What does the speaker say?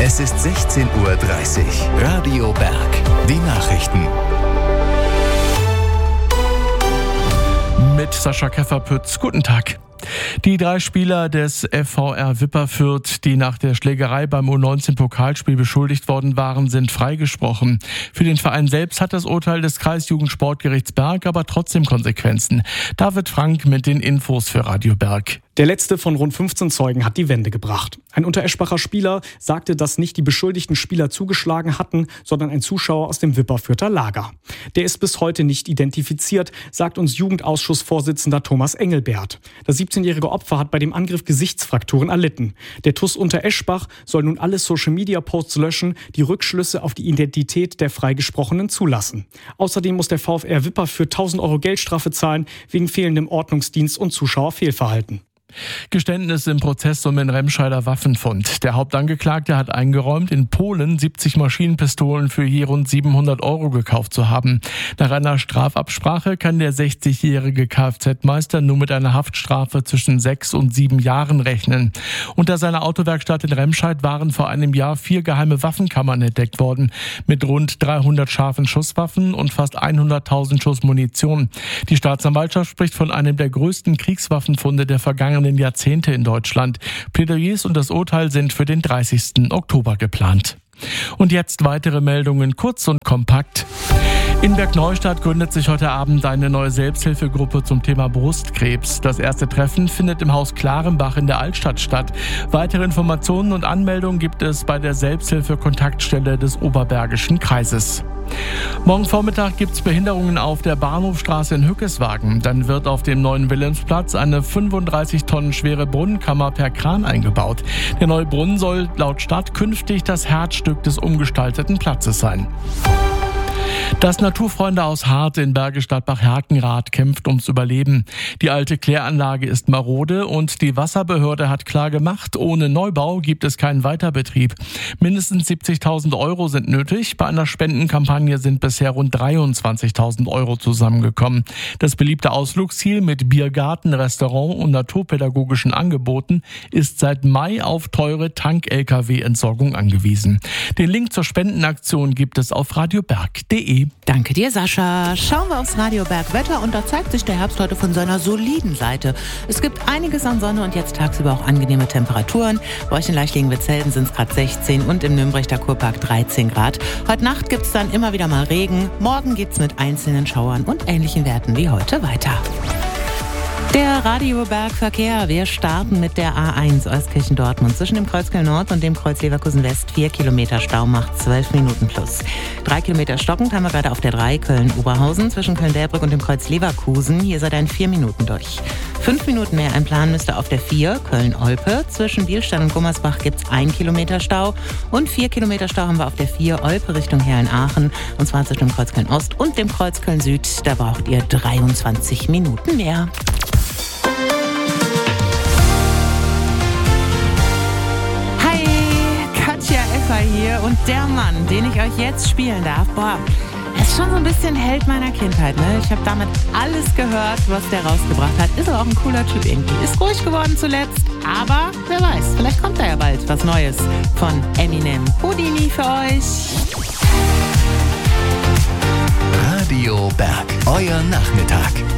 Es ist 16:30 Uhr. Radio Berg. Die Nachrichten. Mit Sascha Käferpütz. Guten Tag. Die 3 Spieler des FVR Wipper Fürth, die nach der Schlägerei beim U19-Pokalspiel beschuldigt worden waren, sind freigesprochen. Für den Verein selbst hat das Urteil des Kreisjugendsportgerichts Berg aber trotzdem Konsequenzen. David Frank mit den Infos für Radio Berg. Der letzte von rund 15 Zeugen hat die Wende gebracht. Ein Untereschbacher Spieler sagte, dass nicht die beschuldigten Spieler zugeschlagen hatten, sondern ein Zuschauer aus dem Wipperfürther Lager. Der ist bis heute nicht identifiziert, sagt uns Jugendausschussvorsitzender Thomas Engelbert. Das 17-jährige Opfer hat bei dem Angriff Gesichtsfrakturen erlitten. Der TuS Untereschbach soll nun alle Social-Media-Posts löschen, die Rückschlüsse auf die Identität der Freigesprochenen zulassen. Außerdem muss der VfR Wipperfürth 1.000 Euro Geldstrafe zahlen wegen fehlendem Ordnungsdienst und Zuschauerfehlverhalten. Geständnis im Prozess um den Remscheider Waffenfund. Der Hauptangeklagte hat eingeräumt, in Polen 70 Maschinenpistolen für je rund 700 Euro gekauft zu haben. Nach einer Strafabsprache kann der 60-jährige Kfz-Meister nur mit einer Haftstrafe zwischen 6 und 7 Jahren rechnen. Unter seiner Autowerkstatt in Remscheid waren vor einem Jahr 4 geheime Waffenkammern entdeckt worden, mit rund 300 scharfen Schusswaffen und fast 100.000 Schuss Munition. Die Staatsanwaltschaft spricht von einem der größten Kriegswaffenfunde der vergangenen Jahrzehnte in Deutschland. Plädoyers und das Urteil sind für den 30. Oktober geplant. Und jetzt weitere Meldungen, kurz und kompakt. In Bergneustadt gründet sich heute Abend eine neue Selbsthilfegruppe zum Thema Brustkrebs. Das erste Treffen findet im Haus Klarenbach in der Altstadt statt. Weitere Informationen und Anmeldungen gibt es bei der Selbsthilfe-Kontaktstelle des Oberbergischen Kreises. Morgen Vormittag gibt es Behinderungen auf der Bahnhofstraße in Hückeswagen. Dann wird auf dem neuen Wilhelmsplatz eine 35 Tonnen schwere Brunnenkammer per Kran eingebaut. Der neue Brunnen soll laut Stadt künftig das Herzstück des umgestalteten Platzes sein. Das Naturfreunde aus Hart in Bergisch Gladbach-Herkenrath kämpft ums Überleben. Die alte Kläranlage ist marode und die Wasserbehörde hat klar gemacht, ohne Neubau gibt es keinen Weiterbetrieb. Mindestens 70.000 Euro sind nötig. Bei einer Spendenkampagne sind bisher rund 23.000 Euro zusammengekommen. Das beliebte Ausflugsziel mit Biergarten, Restaurant und naturpädagogischen Angeboten ist seit Mai auf teure Tank-Lkw-Entsorgung angewiesen. Den Link zur Spendenaktion gibt es auf radioberg.de. Danke dir, Sascha. Schauen wir aufs Radio Berg Wetter und da zeigt sich der Herbst heute von seiner soliden Seite. Es gibt einiges an Sonne und jetzt tagsüber auch angenehme Temperaturen. Bei euch in Leichtlingen-Witzelden sind es gerade 16 und im Nürnberger Kurpark 13 Grad. Heute Nacht gibt es dann immer wieder mal Regen. Morgen geht's mit einzelnen Schauern und ähnlichen Werten wie heute weiter. Der Radiobergverkehr. Wir starten mit der A1 Euskirchen-Dortmund zwischen dem Kreuz Köln-Nord und dem Kreuz Leverkusen-West. 4 Kilometer Stau macht 12 Minuten plus. 3 Kilometer stockend haben wir gerade auf der 3 Köln-Oberhausen zwischen Köln-Delbrück und dem Kreuz Leverkusen. Hier seid ihr in 4 Minuten durch. 5 Minuten mehr einplanen müsst ihr auf der 4 Köln-Olpe. Zwischen Bielstein und Gummersbach gibt es 1 Kilometer Stau. Und 4 Kilometer Stau haben wir auf der 4 Olpe Richtung Herrenaachen. Und zwar zwischen dem Kreuz Köln-Ost und dem Kreuz Köln-Süd. Da braucht ihr 23 Minuten mehr. Hier und der Mann, den ich euch jetzt spielen darf, er ist schon so ein bisschen Held meiner Kindheit, ne? Ich habe damit alles gehört, was der rausgebracht hat. Ist aber auch ein cooler Typ irgendwie. Ist ruhig geworden zuletzt, aber wer weiß, vielleicht kommt da ja bald was Neues von Eminem. Houdini für euch. Radio Berg, euer Nachmittag.